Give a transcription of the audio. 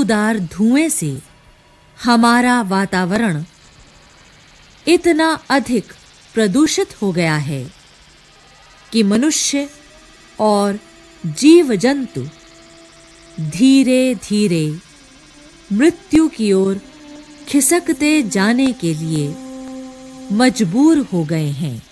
खुशबूदार धुएं से हमारा वातावरण इतना अधिक प्रदूषित हो गया है कि मनुष्य और जीव जंतु धीरे-धीरे मृत्यु की ओर खिसकते जाने के लिए मजबूर हो गए हैं।